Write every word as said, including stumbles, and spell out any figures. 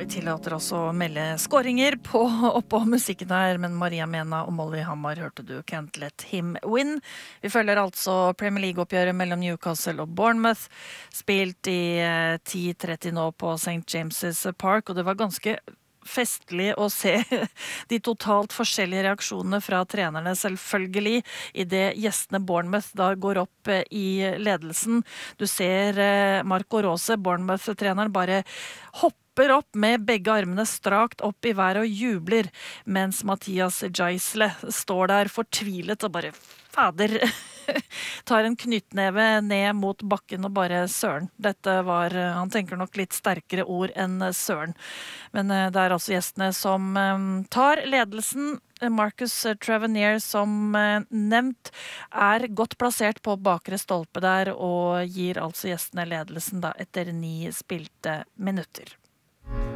vi tillater oss å melde skåringer på, oppå musikken her, men Maria Mena og Molly Hammar hørte du Can't Let Him Win. Vi følger altså Premier League-oppgjøret mellom Newcastle og Bournemouth, spilt i ti tretti nå på Saint James's Park, og det var ganske festlig å se de totalt forskjellige reaksjonene fra trenerne, selvfølgelig, i det gjestene Bournemouth da går opp i ledelsen. Du ser Marco Rose, Bournemouth-treneren, bare hopper opp med begge armene strakt opp i været og jubler, mens Mathias Geisle står der fortvilet og bare fader tar en knyttneve ned mot bakken og bare søren. Dette var, han tenker nok litt sterkere ord enn søren. Men det er altså gjestene som tar ledelsen. Marcus Tavernier, som nevnt, er godt plassert på bakre stolpe der og gir altså gjestene ledelsen da etter ni spilte minutter.